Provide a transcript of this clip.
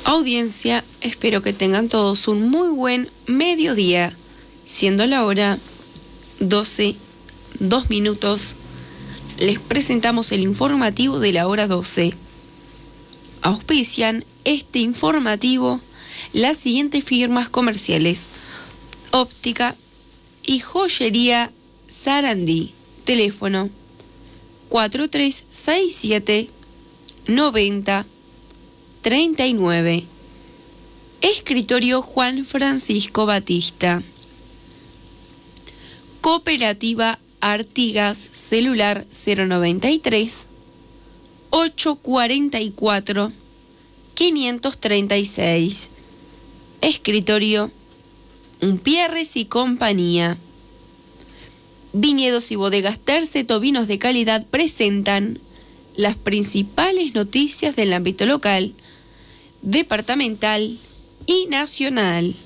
Audiencia, espero que tengan todos un muy buen mediodía, siendo la hora 12:02. Les presentamos el informativo de la hora 12. Auspician este informativo las siguientes firmas comerciales: Óptica y Joyería Sarandí. Teléfono 4367 90 39. Escritorio Juan Francisco Batista. Cooperativa Artigas, celular 093 844 536. Escritorio Umpierres y Compañía. Viñedos y bodegas Terceto Vinos de Calidad presentan las principales noticias del ámbito local, departamental y nacional.